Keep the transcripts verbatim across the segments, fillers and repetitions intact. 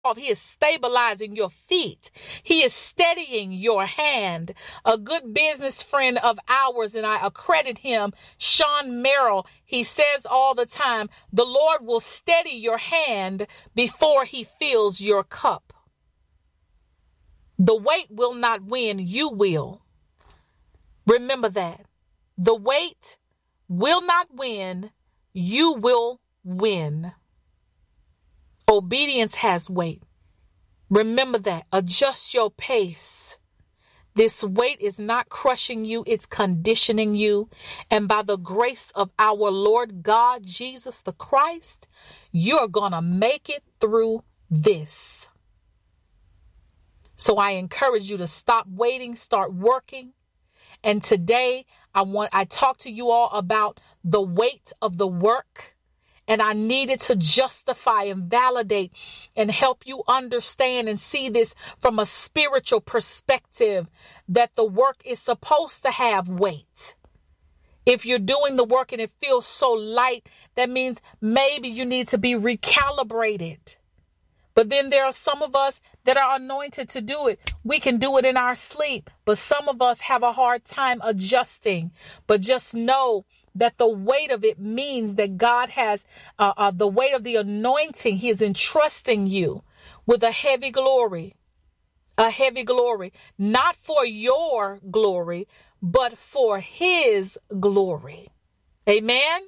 He is stabilizing your feet. He is steadying your hand. A good business friend of ours, and I accredit him, Sean Merrill, he says all the time, the Lord will steady your hand before he fills your cup. The weight will not win, you will. Remember that. The weight will not win, you will win. Obedience has weight. Remember that. Adjust your pace. This weight is not crushing you, it's conditioning you. And by the grace of our Lord God, Jesus the Christ, you're going to make it through this. So I encourage you to stop waiting, start working. And today I want I talk to you all about the weight of the work. And I needed to justify and validate and help you understand and see this from a spiritual perspective, that the work is supposed to have weight. If you're doing the work and it feels so light, that means maybe you need to be recalibrated. But then there are some of us that are anointed to do it. We can do it in our sleep, but some of us have a hard time adjusting. But just know that the weight of it means that God has uh, uh, the weight of the anointing. He is entrusting you with a heavy glory, a heavy glory, not for your glory, but for his glory. Amen.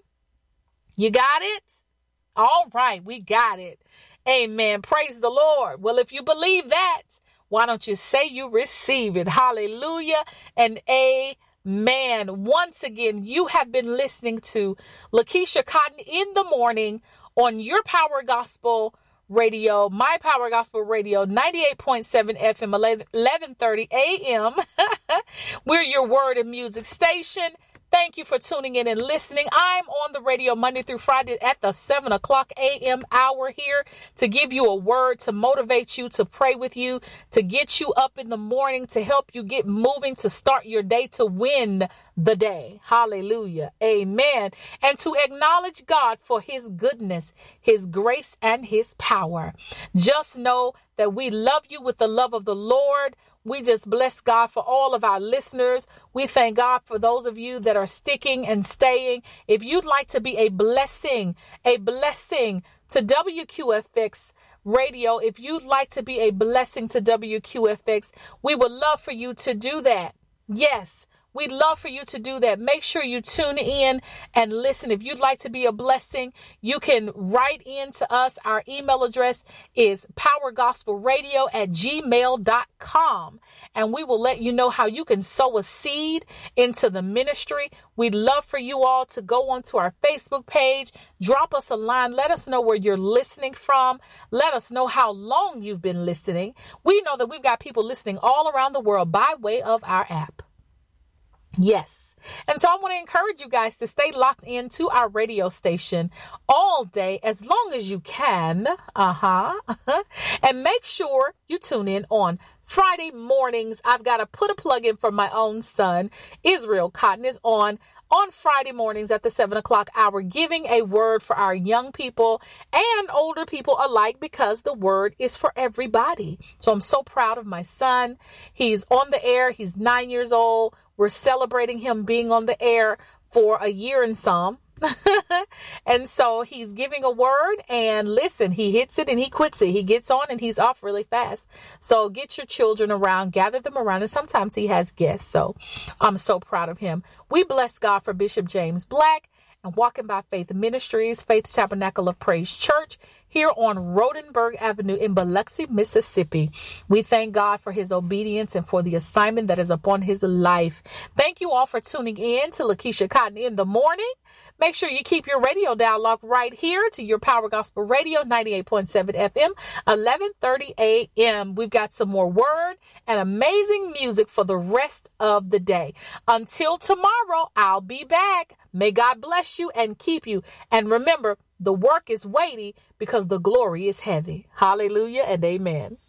You got it? All right. We got it. Amen. Praise the Lord. Well, if you believe that, why don't you say you receive it? Hallelujah and amen. Man, once again, you have been listening to Lakeisha Cotton in the morning on your Power Gospel Radio, my Power Gospel Radio, ninety-eight point seven F M, eleven thirty A M We're your word and music station. Thank you for tuning in and listening. I'm on the radio Monday through Friday at the seven o'clock A M hour here to give you a word, to motivate you, to pray with you, to get you up in the morning, to help you get moving, to start your day, to win the day. Hallelujah. Amen. And to acknowledge God for his goodness, his grace, and his power. Just know that we love you with the love of the Lord. We just bless God for all of our listeners. We thank God for those of you that are sticking and staying. If you'd like to be a blessing, a blessing to W Q F X Radio, if you'd like to be a blessing to W Q F X, we would love for you to do that. Yes. We'd love for you to do that. Make sure you tune in and listen. If you'd like to be a blessing, you can write in to us. Our email address is powergospelradio at gmail dot com. And we will let you know how you can sow a seed into the ministry. We'd love for you all to go onto our Facebook page, drop us a line. Let us know where you're listening from. Let us know how long you've been listening. We know that we've got people listening all around the world by way of our app. Yes. And so I want to encourage you guys to stay locked into our radio station all day, as long as you can. Uh-huh. And make sure you tune in on Friday mornings. I've got to put a plug in for my own son. Israel Cotton is on on Friday mornings at the seven o'clock hour, giving a word for our young people and older people alike, because the word is for everybody. So I'm so proud of my son. He's on the air. He's nine years old. We're celebrating him being on the air for a year and some. And so he's giving a word, and listen, he hits it and he quits it. He gets on and he's off really fast. So get your children around, gather them around, and sometimes he has guests. So I'm so proud of him. We bless God for Bishop James Black and Walking by Faith Ministries, Faith Tabernacle of Praise Church, here on Rodenberg Avenue in Biloxi, Mississippi. We thank God for his obedience and for the assignment that is upon his life. Thank you all for tuning in to Lakeisha Cotton in the morning. Make sure you keep your radio dialogue right here to your Power Gospel Radio, ninety-eight point seven F M, eleven thirty A M. We've got some more word and amazing music for the rest of the day. Until tomorrow, I'll be back. May God bless you and keep you. And remember, the work is weighty because the glory is heavy. Hallelujah and amen.